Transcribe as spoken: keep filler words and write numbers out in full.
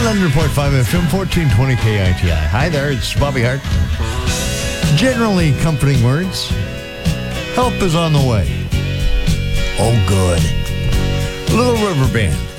one hundred point five F M, fourteen twenty K I T I. Hi there, it's Bobby Hart. Generally comforting words. Help is on the way. Oh, good. Little River Band.